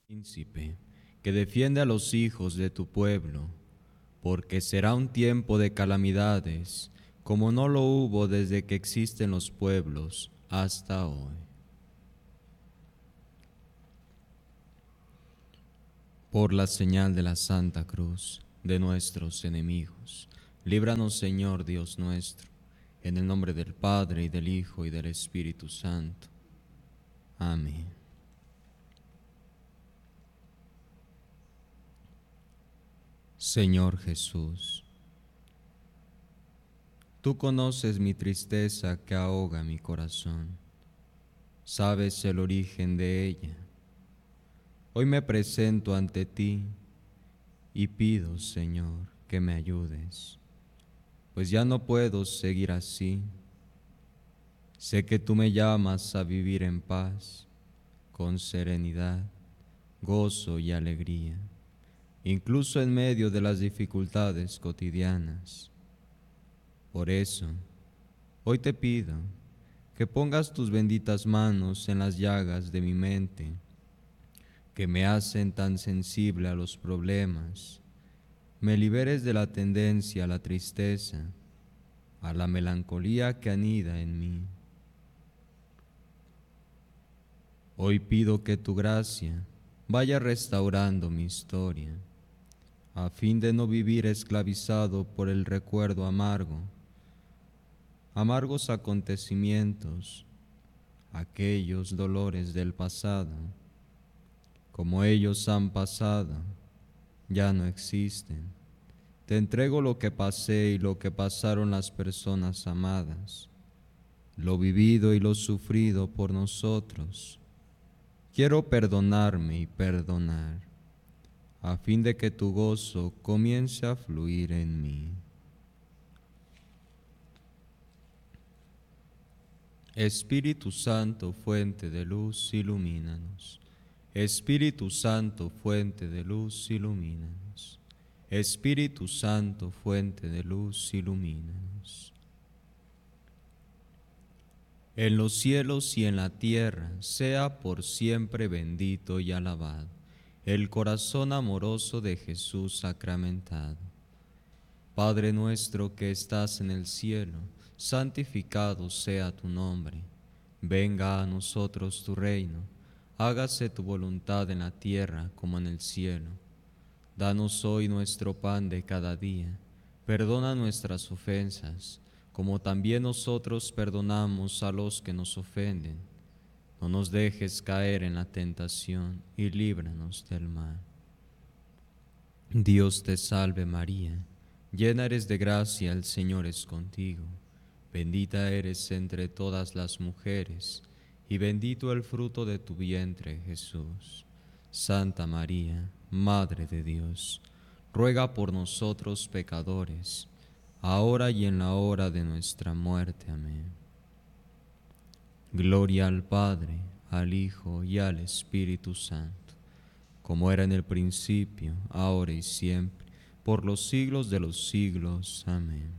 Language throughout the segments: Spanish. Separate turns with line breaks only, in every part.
Príncipe, que defiende a los hijos de tu pueblo, porque será un tiempo de calamidades, como no lo hubo desde que existen los pueblos hasta hoy. Por la señal de la Santa Cruz de nuestros enemigos, líbranos, Señor Dios nuestro, en el nombre del Padre, y del Hijo, y del Espíritu Santo. Amén. Señor Jesús, tú conoces mi tristeza que ahoga mi corazón, sabes el origen de ella. Hoy me presento ante ti y pido, Señor, que me ayudes, pues ya no puedo seguir así. Sé que tú me llamas a vivir en paz, con serenidad, gozo y alegría, incluso en medio de las dificultades cotidianas. Por eso, hoy te pido que pongas tus benditas manos en las llagas de mi mente, que me hacen tan sensible a los problemas, me liberes de la tendencia a la tristeza, a la melancolía que anida en mí. Hoy pido que tu gracia vaya restaurando mi historia, a fin de no vivir esclavizado por el recuerdo amargos acontecimientos, aquellos dolores del pasado. Como ellos han pasado, ya no existen. Te entrego lo que pasé y lo que pasaron las personas amadas, lo vivido y lo sufrido por nosotros. Quiero perdonarme y perdonar, a fin de que tu gozo comience a fluir en mí. Espíritu Santo, fuente de luz, ilumínanos. Espíritu Santo, fuente de luz, ilumínanos. Espíritu Santo, fuente de luz, ilumínanos. En los cielos y en la tierra sea por siempre bendito y alabado el corazón amoroso de Jesús sacramentado. Padre nuestro que estás en el cielo, santificado sea tu nombre. Venga a nosotros tu reino. Hágase tu voluntad en la tierra como en el cielo. Danos hoy nuestro pan de cada día. Perdona nuestras ofensas, como también nosotros perdonamos a los que nos ofenden. No nos dejes caer en la tentación y líbranos del mal. Dios te salve María, llena eres de gracia, el Señor es contigo. Bendita eres entre todas las mujeres, y bendito el fruto de tu vientre, Jesús. Santa María, Madre de Dios, ruega por nosotros pecadores, ahora y en la hora de nuestra muerte. Amén. Gloria al Padre, al Hijo y al Espíritu Santo, como era en el principio, ahora y siempre, por los siglos de los siglos. Amén.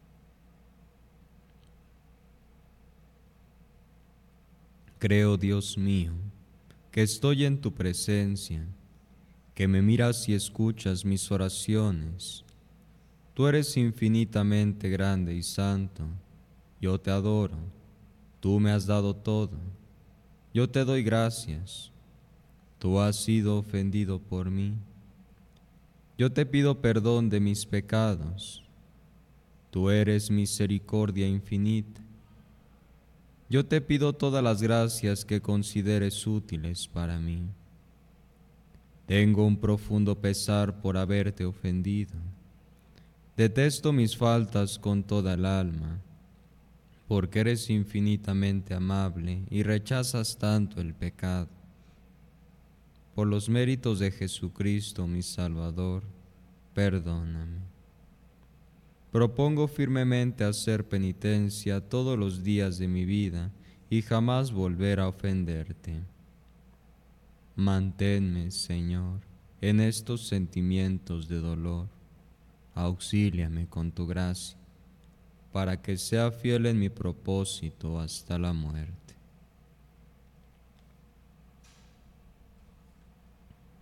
Creo, Dios mío, que estoy en tu presencia, que me miras y escuchas mis oraciones. Tú eres infinitamente grande y santo. Yo te adoro. Tú me has dado todo. Yo te doy gracias. Tú has sido ofendido por mí. Yo te pido perdón de mis pecados. Tú eres misericordia infinita. Yo te pido todas las gracias que consideres útiles para mí. Tengo un profundo pesar por haberte ofendido. Detesto mis faltas con toda el alma, porque eres infinitamente amable y rechazas tanto el pecado. Por los méritos de Jesucristo, mi Salvador, perdóname. Propongo firmemente hacer penitencia todos los días de mi vida y jamás volver a ofenderte. Manténme, Señor, en estos sentimientos de dolor. Auxíliame con tu gracia, para que sea fiel en mi propósito hasta la muerte.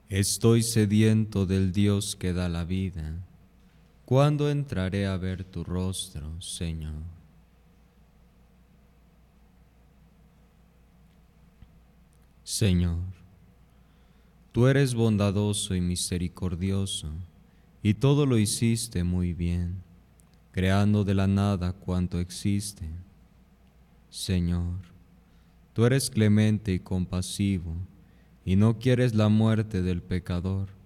Estoy sediento del Dios que da la vida. ¿Cuándo entraré a ver tu rostro, Señor? Señor, tú eres bondadoso y misericordioso, y todo lo hiciste muy bien, creando de la nada cuanto existe. Señor, tú eres clemente y compasivo, y no quieres la muerte del pecador,